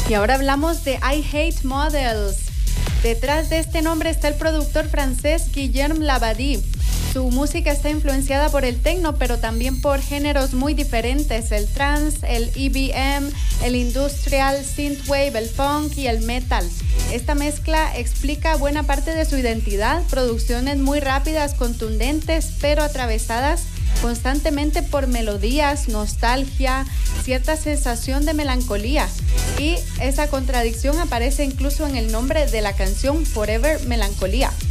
Y ahora hablamos de I Hate Models. Detrás de este nombre está el productor francés Guillaume Labadie. Su música está influenciada por el techno, pero también por géneros muy diferentes: el trance, el EBM, el industrial, synthwave, el funk y el metal. Esta mezcla explica buena parte de su identidad, producciones muy rápidas, contundentes, pero atravesadas constantemente por melodías, nostalgia, cierta sensación de melancolía. Y esa contradicción aparece incluso en el nombre de la canción, Forever Melancolía.